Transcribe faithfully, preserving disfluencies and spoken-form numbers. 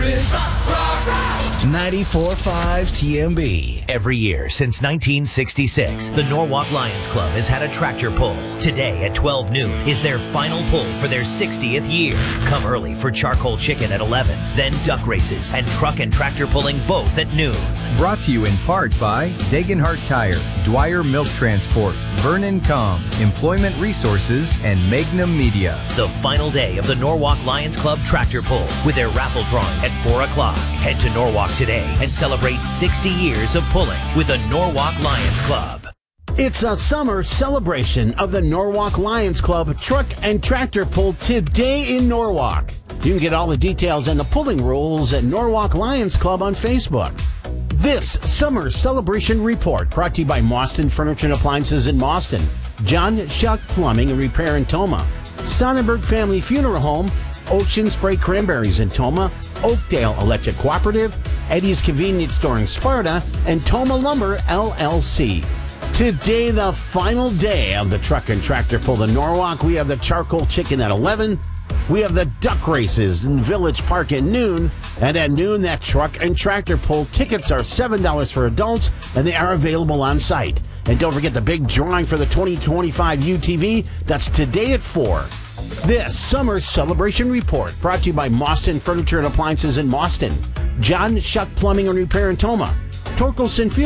ninety-four point five T M B. Every year since nineteen sixty-six, the Norwalk Lions Club has had a tractor pull. Today at twelve noon is their final pull for their sixtieth year. Come early for charcoal chicken at eleven, then duck races and truck and tractor pulling both at noon. Brought to you in part by Dagenhart Tire, Dwyer Milk Transport, Vernon Com, Employment Resources, and Magnum Media. The final day of the Norwalk Lions Club tractor pull with their raffle drawing at four o'clock. Head to Norwalk today and celebrate sixty years of pulling with the Norwalk Lions Club. It's a summer celebration of the Norwalk Lions Club Truck and Tractor Pull today in Norwalk. You can get all the details and the pulling rules at Norwalk Lions Club on Facebook. This summer celebration report brought to you by Mauston Furniture and Appliances in Mauston, John Shuck Plumbing and Repair in Toma, Sonnenberg Family Funeral Home, Ocean Spray Cranberries in Toma, Oakdale Electric Cooperative, Eddie's Convenience Store in Sparta, and Toma Lumber L L C. Today, the final day of the Truck and Tractor Pull in Norwalk. We have the charcoal chicken at eleven. We have the duck races in Village Park at noon. And at noon, that Truck and Tractor Pull tickets are seven dollars for adults, and they are available on site. And don't forget the big drawing for the twenty twenty-five U T V. That's today at four. This summer celebration report brought to you by Mauston Furniture and Appliances in Mauston, John Shuck Plumbing and Repair in Toma, Torkelson Fuel